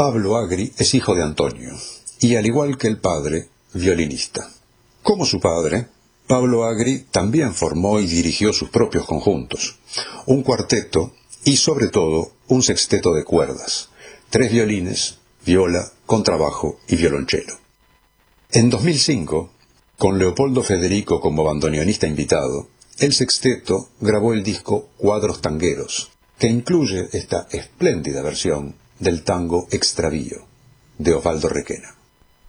Pablo Agri es hijo de Antonio, y al igual que el padre, violinista. Como su padre, Pablo Agri también formó y dirigió sus propios conjuntos, un cuarteto y sobre todo un sexteto de cuerdas, 3 violines, viola, contrabajo y violonchelo. En 2005, con Leopoldo Federico como bandoneonista invitado, el sexteto grabó el disco Cuadros Tangueros, que incluye esta espléndida versión del tango Extravío, de Osvaldo Requena.